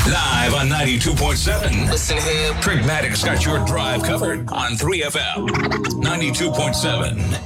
Live on 92.7. Listen here. Pragmatic's got your drive covered on 3FM 92.7.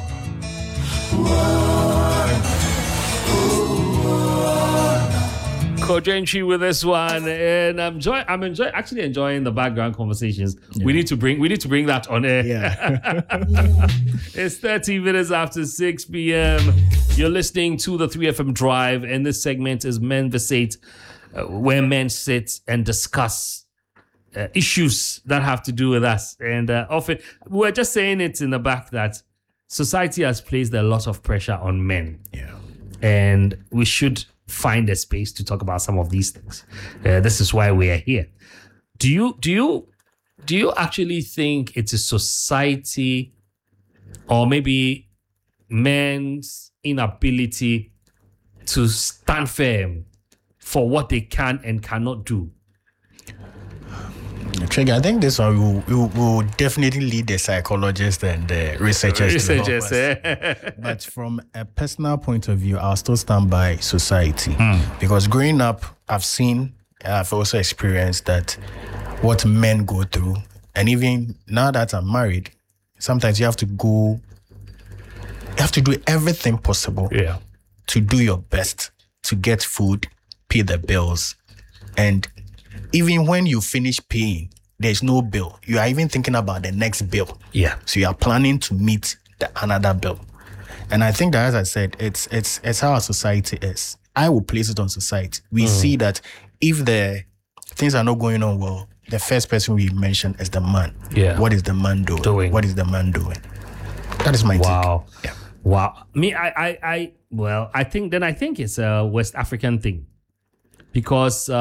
Kodrenchi with this one, and I'm actually enjoying the background conversations. Yeah. We need to bring that on air. Yeah. It's 30 minutes after 6 p.m. You're listening to the 3FM Drive, and this segment is Men Versate, where men sit and discuss issues that have to do with us. And often we're just saying it in the back that society has placed a lot of pressure on men. Yeah. And we should find a space to talk about some of these things. This is why we are here. Do you actually think it's a society or maybe men's inability to stand firm for what they can and cannot do? Trigger, I think this one will definitely lead the psychologists and the researchers. But from a personal point of view, I'll still stand by society. Because growing up, I've also experienced that what men go through. And even now that I'm married, sometimes you have to do everything possible to do your best to get food, pay the bills, and even when you finish paying, there's no bill. You are even thinking about the next bill. Yeah. So you are planning to meet another bill. And I think that, as I said, it's how our society is. I will place it on society. We see that if the things are not going on well, the first person we mention is the man. Yeah. What is the man doing? What is the man doing? That is my take. Yeah. Wow. Me, I think it's a West African thing. Because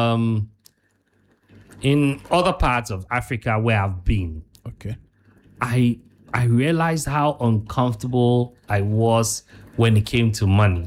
in other parts of Africa where I've been, I realized how uncomfortable I was when it came to money.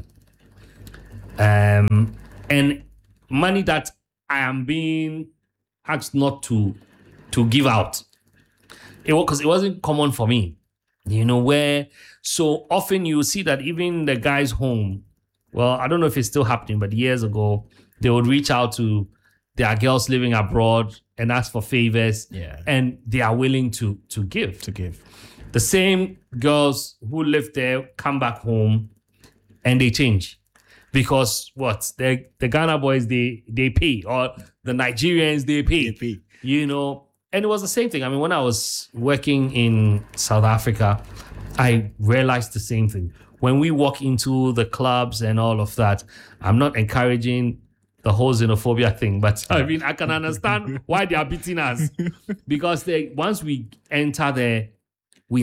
And money that I am being asked not to give out. Because it wasn't common for me. Where so often you see that even the guys home, well, I don't know if it's still happening, but years ago, they would reach out to their girls living abroad and ask for favors. Yeah. And they are willing to give. The same girls who live there come back home and they change. Because the Ghana boys, they pay, or the Nigerians, they pay. And it was the same thing. I mean, when I was working in South Africa, I realized the same thing. When we walk into the clubs and all of that, I'm not encouraging the whole xenophobia thing, but I mean, I can understand why they are beating us. Because once we enter there, we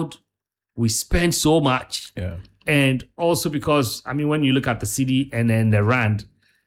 spend so much. Yeah. And also because, I mean, when you look at the cedi and then the rand,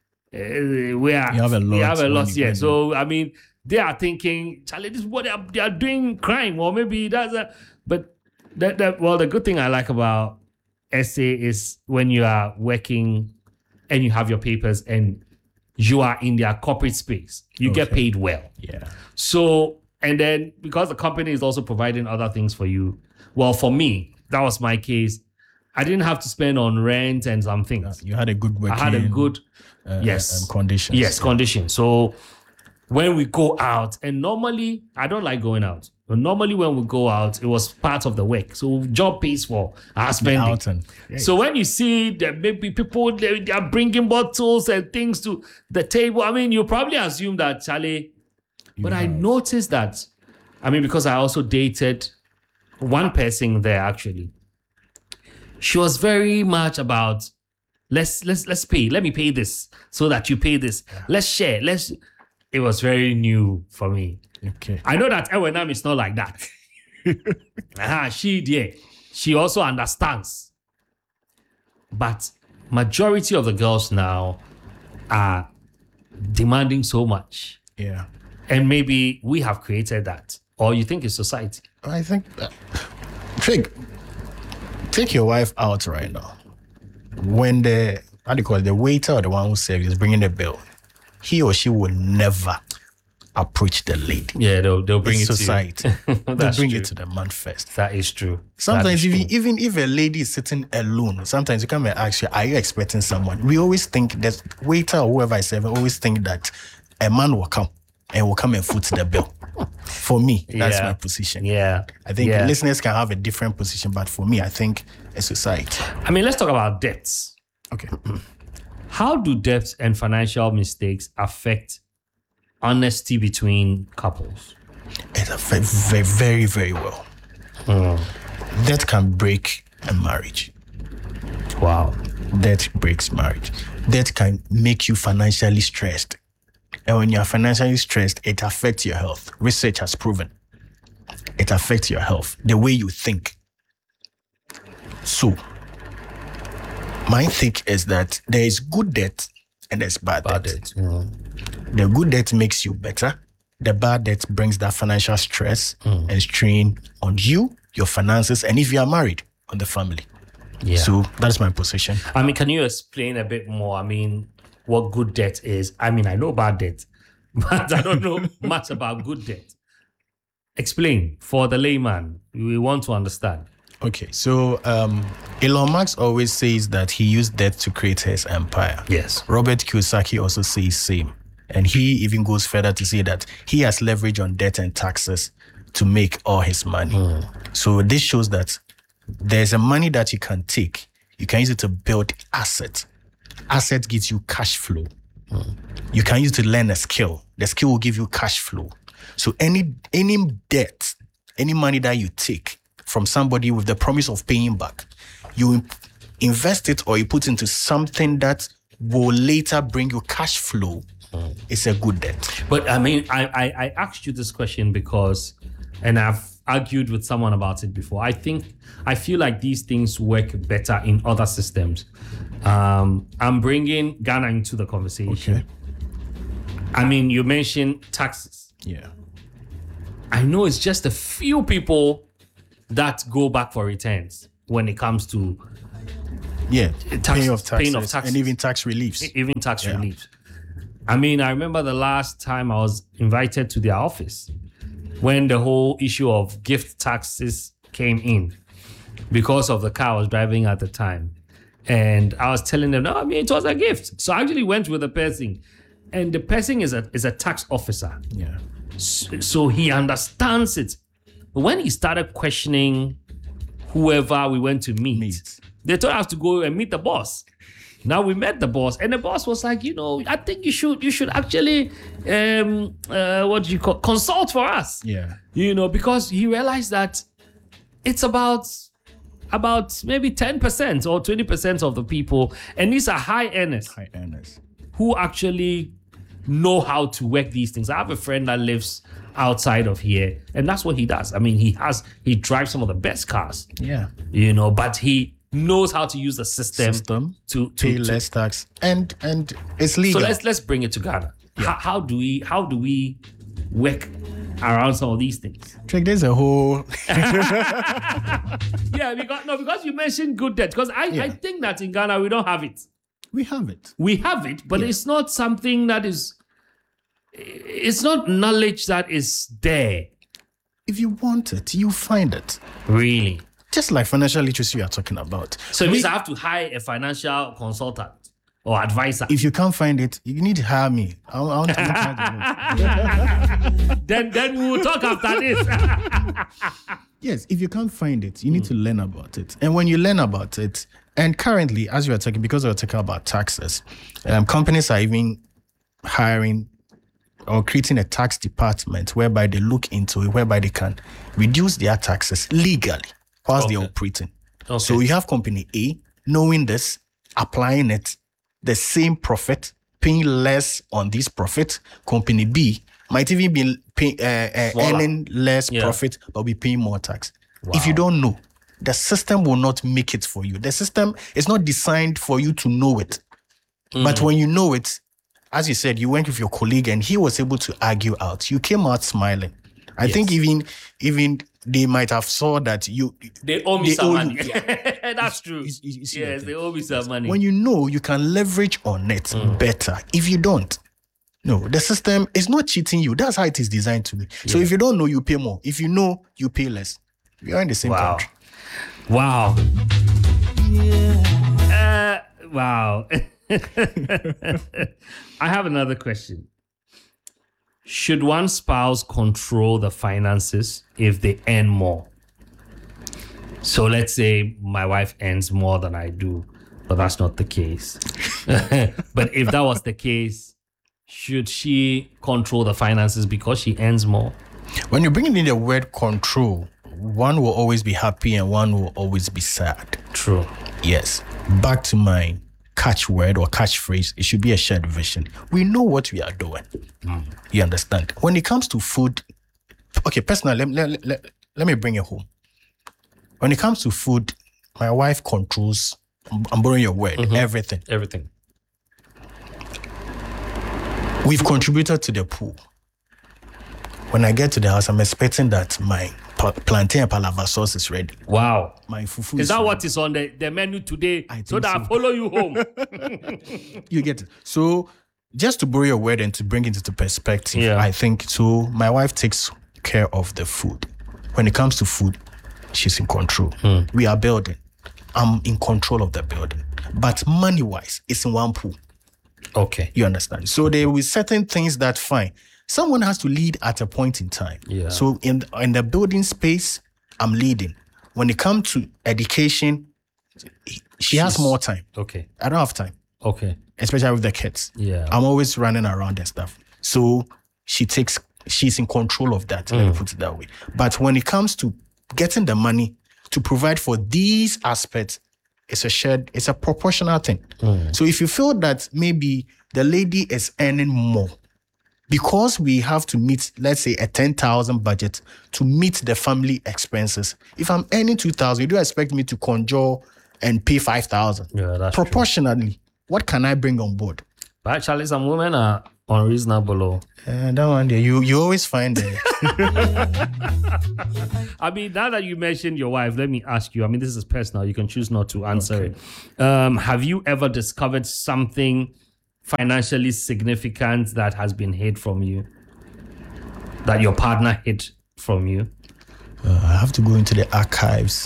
we have a lot. Yeah. So, I mean, they are thinking, Charlie, this is what they are doing crime, or maybe that's a... But, the good thing I like about SA is when you are working and you have your papers and you are in their corporate space, you get paid well. Yeah. So, and then because the company is also providing other things for you, well, for me, that was my case. I didn't have to spend on rent and some things. You had a good working... I had a good... conditions. Yes, conditions. So when we go out, and normally, I don't like going out. But normally when we go out, it was part of the work. So job pays for our spending. So when you see that maybe people, they are bringing bottles and things to the table, I mean, you probably assume that, Charlie... But I noticed that, I mean, because I also dated one person there, actually. She was very much about, let's pay. Let me pay this so that you pay this. Let's share. It was very new for me. Okay. I know that Ewenam is not like that. She also understands. But majority of the girls now are demanding so much. Yeah. And maybe we have created that. Or you think it's society? I think that... Take your wife out right now. When the waiter or the one who serves is bringing the bill, he or she will never approach the lady. Yeah, they'll bring it society. to you. They'll bring it to the man first. That is true. Sometimes even if a lady is sitting alone, sometimes you come and ask her, are you expecting someone? We always think that waiter or whoever is serving always think that a man will come and foot the bill. For me, that's my position. Yeah. I think listeners can have a different position, but for me, I think a society. I mean, let's talk about debts. Okay. How do debts and financial mistakes affect honesty between couples? It affects very, very, very well. That can break a marriage. Wow. That breaks marriage. That can make you financially stressed. And when you're financially stressed, it affects your health. Research has proven it affects your health, the way you think. So, my take is that there is good debt and there's bad debt. The good debt makes you better. The bad debt brings that financial stress and strain on you, your finances, and if you are married, on the family. Yeah. So that's my position. I mean, can you explain a bit more? I mean, what good debt is? I mean, I know bad debt, but I don't know much about good debt. Explain for the layman. We want to understand. Okay, so Elon Musk always says that he used debt to create his empire. Yes. Robert Kiyosaki also says same. And he even goes further to say that he has leverage on debt and taxes to make all his money. So this shows that there's a money that you can take. You can use it to build assets. Asset gives you cash flow. You can use it to learn a skill. The skill will give you cash flow. So any debt, any money that you take from somebody with the promise of paying back, you invest it or you put into something that will later bring you cash flow. It's a good debt. But I mean, I asked you this question because, and I've argued with someone about it before. I feel like these things work better in other systems. I'm bringing Ghana into the conversation. Okay. I mean, you mentioned taxes. Yeah. I know it's just a few people that go back for returns when it comes to paying of taxes and even tax reliefs. Even tax reliefs. I mean, I remember the last time I was invited to their office when the whole issue of gift taxes came in because of the car I was driving at the time. And I was telling them, no, I mean, it was a gift. So I actually went with the person. And the person is a tax officer. Yeah. So he understands it. But when he started questioning whoever we went to meet, they told us to go and meet the boss. Now we met the boss, and the boss was like, I think you should actually consult for us. Yeah. Because he realized that it's about maybe 10% or 20% of the people, and these are high earners who actually know how to work these things. I have a friend that lives outside of here, and that's what he does. I mean, he drives some of the best cars. Yeah. But he knows how to use the system to pay less tax, and it's legal. So let's bring it to Ghana. Yeah. How do we work around some of these things? There's a whole because you mentioned good debt. Because I think that in Ghana we don't have it. We have it, but it's not something that is. It's not knowledge that is there. If you want it, you find it. Really. Just like financial literacy we are talking about. So it means I have to hire a financial consultant or advisor. If you can't find it, you need to hire me. I want to look then we will talk after this. Yes, if you can't find it, you need to learn about it. And when you learn about it, and currently, as we are talking, because we are talking about taxes, companies are even hiring or creating a tax department whereby they look into it, whereby they can reduce their taxes legally whilst they're operating. Okay. So you have company A knowing this, applying it, the same profit, paying less on this profit. Company B might even be earning less profit, but be paying more tax. Wow. If you don't know, the system will not make it for you. The system is not designed for you to know it. But when you know it, as you said, you went with your colleague and he was able to argue out. You came out smiling. I think even they might have saw that they owe me some money. That's true. Yes, they owe me some money. When you know, you can leverage on it better. If you don't, no, the system is not cheating you. That's how it is designed to be. So if you don't know, you pay more. If you know, you pay less. We are in the same country. Wow. Wow. I have another question. should one spouse control the finances if they earn more? So let's say my wife earns more than I do, but that's not the case. But if that was the case, should she control the finances because she earns more? When you bring in the word control, one will always be happy and one will always be sad. True. Yes. Back to my catchword or catchphrase, it should be a shared vision. We know what we are doing. You understand? When it comes to food, okay, personally, let me bring it home. When it comes to food, my wife controls, I'm borrowing your word, everything. Everything. We've contributed to the pool. When I get to the house, I'm expecting that my plantain and palava sauce is ready. Wow. My fufu is that ready. what is on the menu today? So that so. I follow you home. You get it. So just to borrow your word and to bring it into perspective, I think so my wife takes care of the food. When it comes to food, she's in control. We are building. I'm in control of the building. But money-wise, it's in one pool. Okay. You understand? So there will be certain things that fine. Someone has to lead at a point in time. Yeah. So in the building space, I'm leading. When it comes to education, she has more time. Okay. I don't have time. Okay. Especially with the kids. Yeah. I'm always running around and stuff. So she's in control of that. Let me put it that way. But when it comes to getting the money to provide for these aspects, it's a proportional thing. So if you feel that maybe the lady is earning more, because we have to meet, let's say, a 10,000 budget to meet the family expenses. If I'm earning 2,000, you do expect me to conjure and pay 5,000. Yeah, that's proportionally. True. What can I bring on board? But actually, some women are unreasonable. That one there, you always find it. I mean, now that you mentioned your wife, let me ask you. I mean, this is personal. You can choose not to answer it. Have you ever discovered something financially significant that has been hid from you, that your partner hid from you? I have to go into the archives.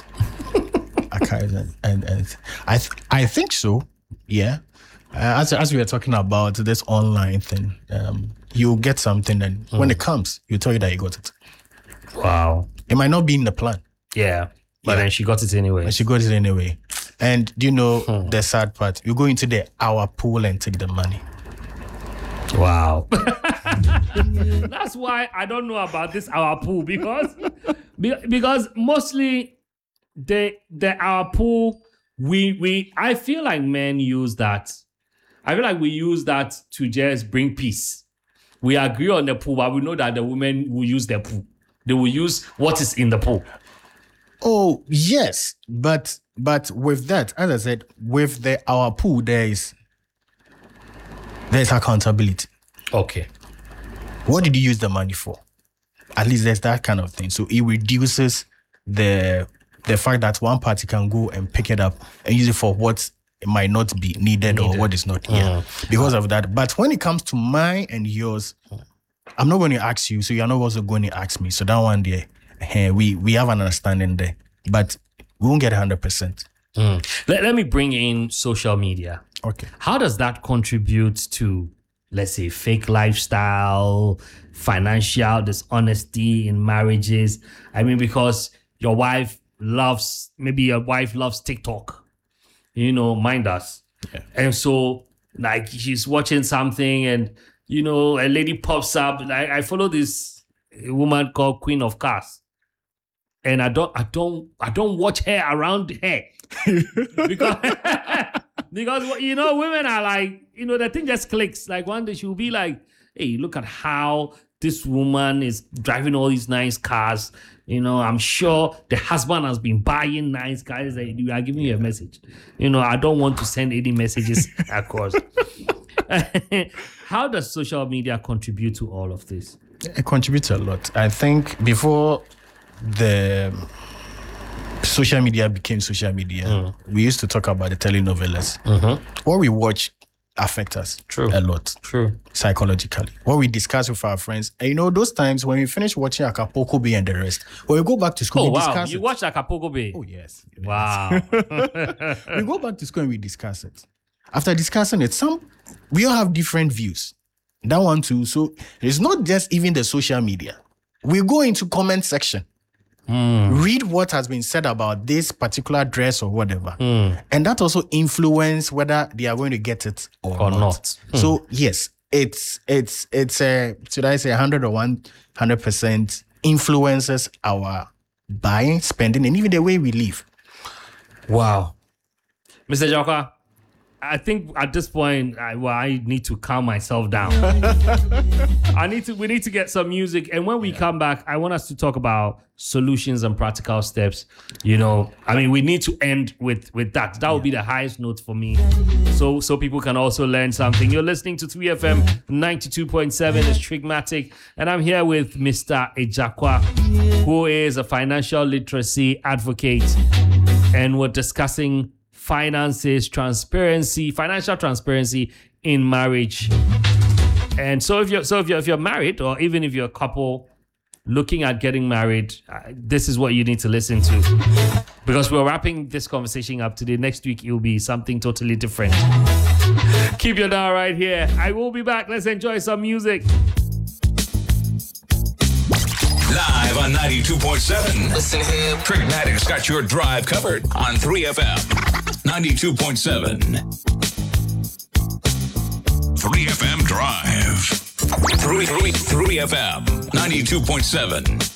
and I think so. Yeah. As we were talking about this online thing, you'll get something, and when it comes, you'll tell you that you got it. Wow. It might not be in the plan. Yeah. But then she got it anyway. But she got it anyway. And do you know the sad part? You go into our pool and take the money. Wow. That's why I don't know about this our pool, because mostly our pool, I feel like men use that. I feel like we use that to just bring peace. We agree on the pool, but we know that the women will use their pool. They will use what is in the pool. Oh, yes. But with that, as I said, with our pool, there's accountability. Okay. What did you use the money for? At least there's that kind of thing. So it reduces the fact that one party can go and pick it up and use it for what it might not be needed or what is not here because of that. But when it comes to mine and yours, I'm not going to ask you, so you're not also going to ask me. So that one there, we have an understanding there, but we won't get 100%. Let me bring in social media. Okay. How does that contribute to, let's say, fake lifestyle, financial dishonesty in marriages? I mean, because your wife loves TikTok. Mind us. Yeah. And so, like, she's watching something and, a lady pops up. Like, I follow this woman called Queen of Cars. And I don't watch her around her. because women are like, the thing just clicks. Like, one day she'll be like, hey, look at how this woman is driving all these nice cars. I'm sure the husband has been buying nice cars. You are giving me a message. I don't want to send any messages across. How does social media contribute to all of this? It contributes a lot. I think before the social media became social media, we used to talk about the telenovelas. What we watch affect us a lot. True. Psychologically. What we discuss with our friends. And those times when we finish watching Acapulco Bay and the rest, when we go back to school, we discuss you watch Acapulco Bay? Oh, yes. Wow. We go back to school and we discuss it. After discussing it, we all have different views. That one too. So it's not just even the social media. We go into comment section. Read what has been said about this particular dress or whatever. And that also influence whether they are going to get it or not. So yes, it's should I say 100 or 100% influences our buying, spending, and even the way we live. Wow. Mr. Jokwa, I think at this point, I need to calm myself down. We need to get some music. And when we come back, I want us to talk about solutions and practical steps. You know, I mean, we need to end with that. That would be the highest note for me. So people can also learn something. You're listening to 3FM 92.7. It's Trigmatic. And I'm here with Mr. Ejiakwa, who is a financial literacy advocate. And we're discussing finances, financial transparency in marriage. And so if you're married, or even if you're a couple looking at getting married, this is what you need to listen to, because we're wrapping this conversation up today. Next week it will be something totally different. Keep your dial right here. I will be back. Let's enjoy some music. Live on 92.7. Listen here. Trigmatic's got your drive covered on 3FM 92.7. 3FM Drive. 3FM 92.7.